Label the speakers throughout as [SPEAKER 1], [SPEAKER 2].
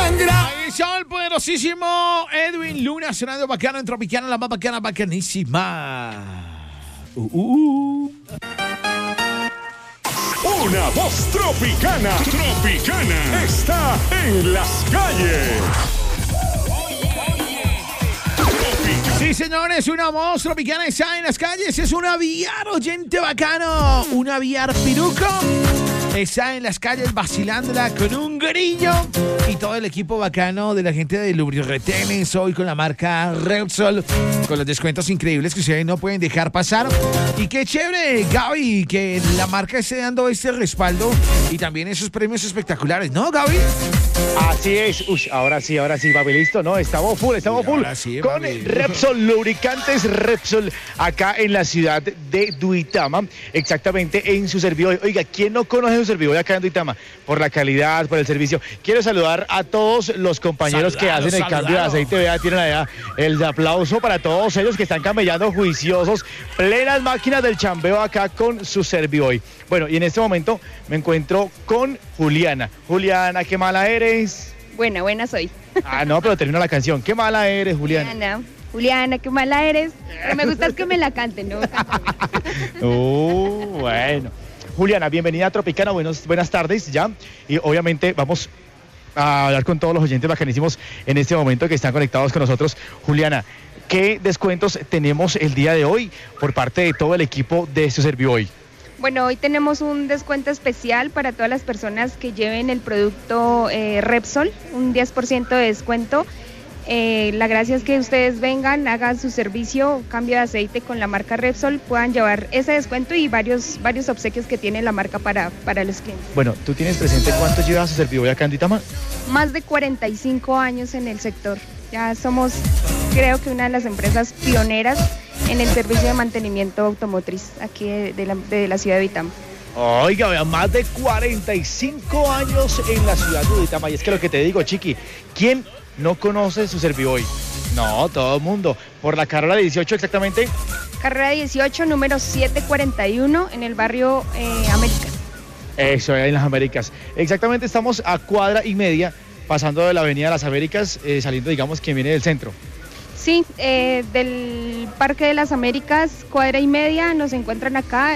[SPEAKER 1] sangra.
[SPEAKER 2] Ahí está el poderosísimo Edwin Luna sonando bacano en Tropicana, la más bacana, bacanísima.
[SPEAKER 3] Una voz tropicana. Tropicana. Está en las calles.
[SPEAKER 2] Sí, señores, una voz tropicana está en las calles. Es un aviar oyente bacano. Un aviar piruco. Está en las calles vacilándola con un grillo. Y todo el equipo bacano de la gente de Lubriretenes hoy con la marca Repsol. Con los descuentos increíbles que ustedes no pueden dejar pasar. Y qué chévere, Gaby, que la marca esté dando este respaldo. Y también esos premios espectaculares, ¿no, Gaby?
[SPEAKER 4] Así es. Uy, ahora sí, papi, listo. No, estamos full.
[SPEAKER 2] Sí,
[SPEAKER 4] con
[SPEAKER 2] papi.
[SPEAKER 4] Repsol, lubricantes Repsol, acá en la ciudad de Duitama, exactamente en su servidor. Oiga, ¿quién no conoce su servidor acá en Duitama? Por la calidad, por el servicio. Quiero saludar a todos los compañeros que hacen el cambio de aceite. Vea, tienen allá el aplauso para todos ellos que están camellando juiciosos, plenas máquinas del chambeo acá con su servidor. Bueno, y en este momento me encuentro con Juliana. Juliana, ¿qué mala eres?
[SPEAKER 5] Buena soy.
[SPEAKER 4] Ah, no, pero termino la canción. ¿Qué mala eres, Juliana?
[SPEAKER 5] Juliana, qué mala eres. Pero me gusta que me la canten, ¿no?
[SPEAKER 4] Bueno. Juliana, bienvenida a Tropicana, buenas tardes ya. Y obviamente vamos a hablar con todos los oyentes bacanísimos en este momento que están conectados con nosotros. Juliana, ¿qué descuentos tenemos el día de hoy por parte de todo el equipo de su Servihoy?
[SPEAKER 5] Bueno, hoy tenemos un descuento especial para todas las personas que lleven el producto Repsol, un 10% de descuento. La gracia es que ustedes vengan, hagan su servicio, cambio de aceite con la marca Repsol, puedan llevar ese descuento y varios obsequios que tiene la marca para los clientes.
[SPEAKER 4] Bueno, ¿tú tienes presente cuánto lleva su Servihoy acá en Duitama?
[SPEAKER 5] Más de 45 años en el sector. Ya somos, creo que una de las empresas pioneras en el servicio de mantenimiento automotriz aquí de la ciudad de Duitama.
[SPEAKER 4] Oiga, vea, más de 45 años en la ciudad de Duitama. Y es que lo que te digo, Chiqui, ¿quién no conoce su Servihoy? No, todo el mundo. Por la carrera 18 exactamente.
[SPEAKER 5] Carrera 18, número 741, en el barrio Américas.
[SPEAKER 4] Eso, en las Américas. Exactamente, estamos a cuadra y media, pasando de la avenida de las Américas, saliendo, digamos, que viene del centro.
[SPEAKER 5] Sí, del Parque de las Américas, cuadra y media, nos encuentran acá.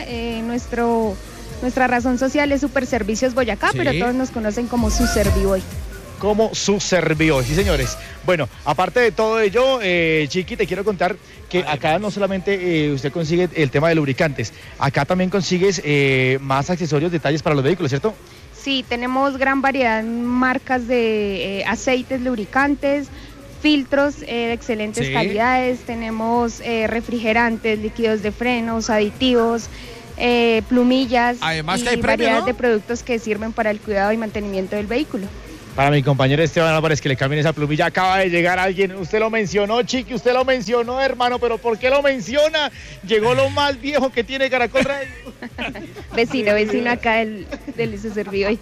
[SPEAKER 5] Nuestra razón social es Super Servicios Boyacá, sí, pero todos nos conocen como su Servihoy.
[SPEAKER 4] Como su Servihoy, sí, señores. Bueno, aparte de todo ello, Chiqui, te quiero contar que acá no solamente usted consigue el tema de lubricantes, acá también consigues más accesorios, detalles para los vehículos, ¿cierto?
[SPEAKER 5] Sí, tenemos gran variedad de marcas de aceites, lubricantes, filtros de excelentes calidades, tenemos refrigerantes, líquidos de frenos, aditivos, plumillas.
[SPEAKER 2] Además
[SPEAKER 5] y
[SPEAKER 2] que hay
[SPEAKER 5] variedad
[SPEAKER 2] premio, ¿no?
[SPEAKER 5] de productos que sirven para el cuidado y mantenimiento del vehículo.
[SPEAKER 4] Para mi compañero Esteban Álvarez, que le cambien esa plumilla, acaba de llegar alguien, usted lo mencionó, Chiqui, usted lo mencionó, hermano, pero ¿por qué lo menciona? Llegó lo más viejo que tiene Caracol Radio.
[SPEAKER 5] Vecino acá del Servihoy.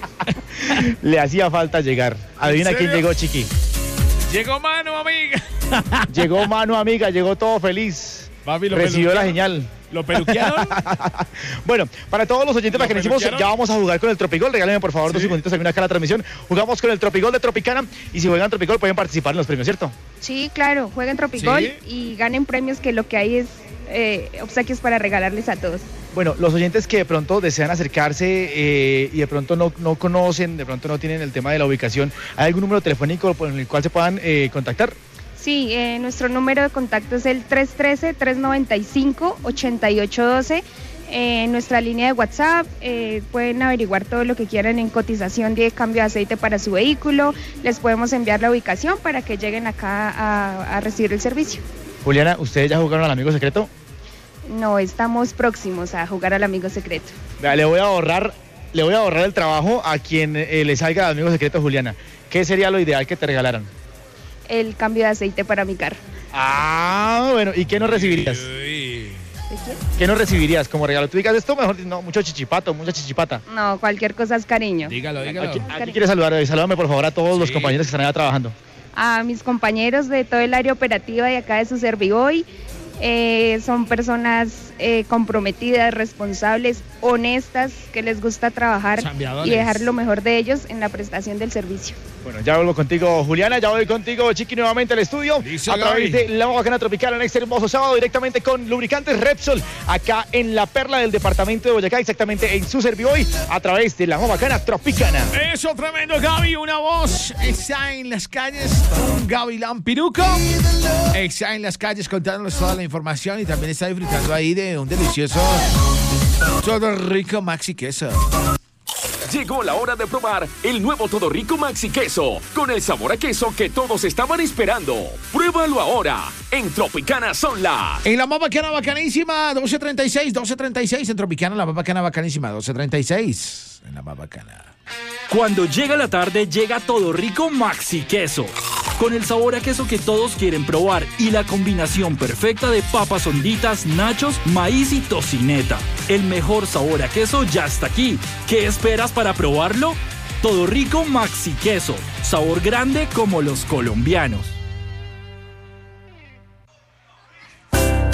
[SPEAKER 4] Le hacía falta llegar. Adivina quién llegó, Chiqui.
[SPEAKER 2] Llegó mano, amiga.
[SPEAKER 4] Llegó mano, amiga, llegó todo feliz.
[SPEAKER 2] Papi,
[SPEAKER 4] recibió la señal.
[SPEAKER 2] ¿Lo peluquearon?
[SPEAKER 4] Bueno, para todos los oyentes bacanísimos, ya vamos a jugar con el Tropigol. Regálenme por favor 2 segunditos también acá la transmisión. Jugamos con el Tropigol de Tropicana y si juegan Tropigol pueden participar en los premios, ¿cierto?
[SPEAKER 5] Sí, claro, jueguen Tropigol y ganen premios, que lo que hay es obsequios para regalarles a todos.
[SPEAKER 4] Bueno, los oyentes que de pronto desean acercarse y de pronto no conocen, de pronto no tienen el tema de la ubicación, ¿hay algún número telefónico por el cual se puedan contactar?
[SPEAKER 5] Sí, nuestro número de contacto es el 313-395-8812. Nuestra línea de WhatsApp, pueden averiguar todo lo que quieran en cotización de cambio de aceite para su vehículo. Les podemos enviar la ubicación para que lleguen acá a recibir el servicio.
[SPEAKER 4] Juliana, ¿ustedes ya jugaron al Amigo Secreto?
[SPEAKER 5] No, estamos próximos a jugar al Amigo Secreto.
[SPEAKER 4] Vea, le voy a ahorrar el trabajo a quien le salga al Amigo Secreto, Juliana. ¿Qué sería lo ideal que te regalaran?
[SPEAKER 5] El cambio de aceite para mi carro.
[SPEAKER 4] Ah, bueno, ¿y qué no recibirías?
[SPEAKER 5] ¿De quién?
[SPEAKER 4] ¿Qué no recibirías como regalo? Tú digas esto, mejor no, mucho chichipato, mucha chichipata.
[SPEAKER 5] No, cualquier cosa es cariño.
[SPEAKER 2] Dígalo.
[SPEAKER 4] ¿A quién quieres saludar? Salúdame por favor a todos los compañeros que están allá trabajando.
[SPEAKER 5] A mis compañeros de todo el área operativa de acá de su Servihoy, Son personas comprometidas, responsables, honestas, que les gusta trabajar y dejar lo mejor de ellos en la prestación del servicio.
[SPEAKER 4] Bueno, ya vuelvo contigo, Juliana, ya voy contigo, Chiqui, nuevamente al estudio.
[SPEAKER 2] Listo,
[SPEAKER 4] a través
[SPEAKER 2] Gaby.
[SPEAKER 4] de La Bacana Tropical en este hermoso sábado, directamente con Lubricantes Repsol, acá en la perla del departamento de Boyacá, exactamente en su Serviboy, a través de La Bacana Tropicana.
[SPEAKER 2] Eso, tremendo, Gaby. Una voz está en las calles, un Gavilán Piruco. Está en las calles contándonos toda la información y también está disfrutando ahí de un delicioso todo rico maxi queso.
[SPEAKER 1] Llegó la hora de probar el nuevo Todo Rico Maxi Queso, con el sabor a queso que todos estaban esperando. Pruébalo ahora, en Tropicana son las...
[SPEAKER 2] En la más bacana, bacanísima, 12:36, en Tropicana, la más bacana, bacanísima, 12:36, en la más bacana.
[SPEAKER 6] Cuando llega la tarde, llega Todo Rico Maxi Queso, con el sabor a queso que todos quieren probar y la combinación perfecta de papas honditas, nachos, maíz y tocineta. El mejor sabor a queso ya está aquí. ¿Qué esperas para probarlo? Todo Rico Maxi Queso, sabor grande como los colombianos.